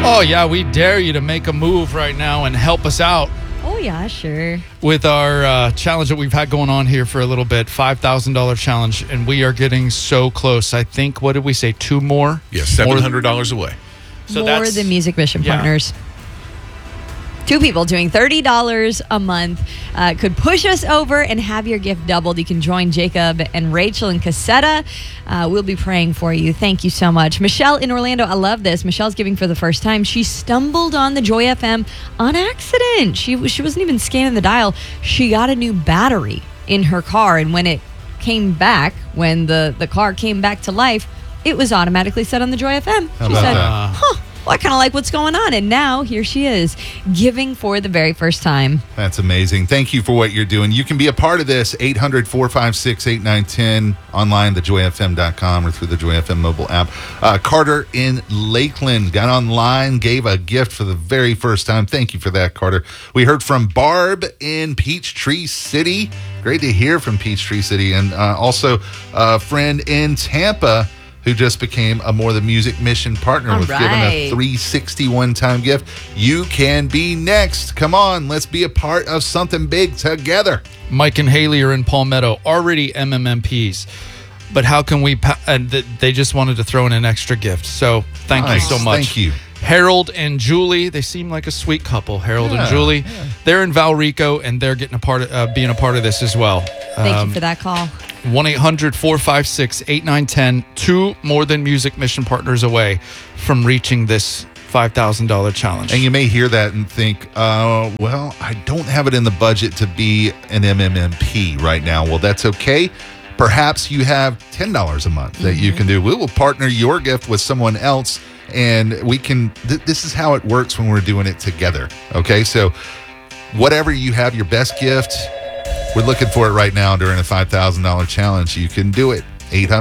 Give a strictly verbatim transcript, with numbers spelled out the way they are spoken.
Oh, yeah, we dare you to make a move right now and help us out Oh, yeah, sure. with our uh, challenge that we've had going on here for a little bit, five thousand dollars challenge, and we are getting so close. I think, what did we say, two more? Yes, seven hundred dollars away. So More that's- than Music Mission yeah. Partners. Two people doing thirty dollars a month uh, could push us over and have your gift doubled. You can join Jacob and Rachel and Cassetta. Uh, we'll be praying for you. Thank you so much. Michelle in Orlando, I love this. Michelle's giving for the first time. She stumbled on the Joy F M on accident. She, she wasn't even scanning the dial. She got a new battery in her car, and when it came back, when the, the car came back to life, it was automatically set on the Joy F M. How She about said, that? huh. Well, I kind of like what's going on. And now here she is giving for the very first time. That's amazing. Thank you for what you're doing. You can be a part of this, eight hundred, four five six, eight nine one zero, online, the joy f m dot com, or through the Joy F M mobile app. Uh, Carter in Lakeland got online, gave a gift for the very first time. Thank you for that, Carter. We heard from Barb in Peachtree City. Great to hear from Peachtree City. And uh, also a friend in Tampa who just became a More Than Music Mission partner All with giving a right. three sixty one-time gift. You can be next. Come on, let's be a part of something big together. Mike and Haley are in Palmetto, already M M M Ps. But how can we, pa- and th- they just wanted to throw in an extra gift. So thank Nice. you so much. Thank you. Harold and Julie, they seem like a sweet couple. Harold Yeah, and Julie, they're in Valrico, and they're getting a part of, uh, being a part of this as well. Thank Um, you for that call. one eight hundred, four five six, eight nine one zero. Two More Than Music Mission partners away from reaching this five thousand dollars challenge. And you may hear that and think, uh, well, I don't have it in the budget to be an M M M P right now. Well, that's okay. Perhaps you have ten dollars a month that you can do. We will partner your gift with someone else, and we can, th- this is how it works when we're doing it together. Okay, so whatever you have, your best gift, we're looking for it right now during a five thousand dollars challenge. You can do it. eight hundred